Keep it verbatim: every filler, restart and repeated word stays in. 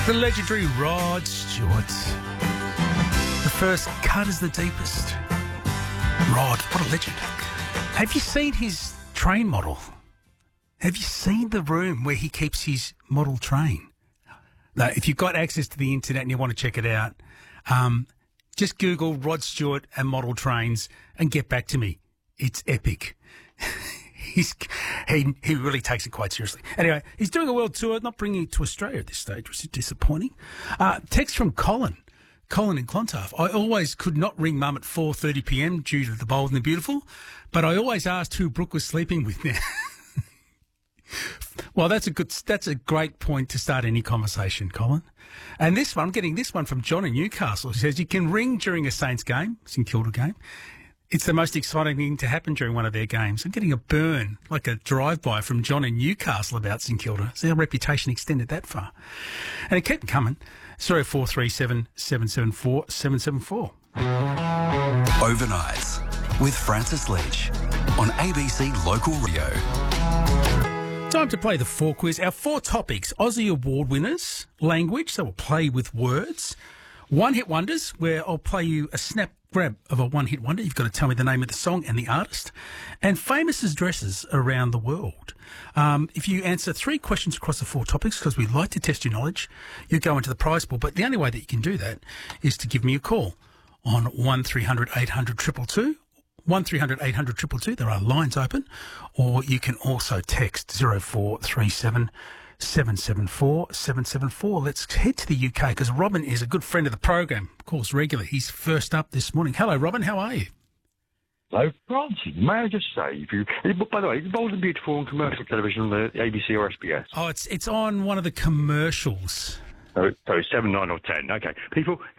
The legendary Rod Stewart. The first cut is the deepest. Rod, what a legend. Have you seen his train model? Have you seen the room where he keeps his model train? Now, if you've got access to the internet and you want to check it out, um, just Google Rod Stewart and model trains and get back to me. It's epic. He's, he he really takes it quite seriously. Anyway, he's doing a world tour, not bringing it to Australia at this stage, which is disappointing. Uh, text from Colin. Colin in Clontarf. I always could not ring Mum at four thirty p m due to the bold and the beautiful, but I always asked who Brooke was sleeping with now. Well, that's a good, that's a great point to start any conversation, Colin. And this one, I'm getting this one from John in Newcastle. He says, you can ring during a Saints game, St Kilda game. It's the most exciting thing to happen during one of their games. I'm getting a burn, like a drive-by from John in Newcastle about St Kilda. So our reputation extended that far. And it kept coming. zero four three seven, seven seven four, seven seven four. Overnights with Francis Leach on A B C Local Radio. Time to play the four quiz. Our four topics: Aussie Award winners, language, so we'll play with words, one-hit wonders, where I'll play you a snap grab of a one-hit wonder. You've got to tell me the name of the song and the artist, and famous addresses around the world. Um, if you answer three questions across the four topics, because we like to test your knowledge, you go into the prize pool. But the only way that you can do that is to give me a call on one three hundred eight hundred two two two. one three hundred eight hundred two two two. There are lines open. Or you can also text zero four three seven, seven seven four, seven seven four. Let's head to the U K because Robin is a good friend of the program, calls regularly. He's first up this morning. Hello, Robin. How are you? Hello, Francie. May I just say, if you, by the way, is Bold and Beautiful on commercial television on the A B C or S B S? Oh, it's it's on one of the commercials. Oh, so seven, nine, or ten. Okay, people.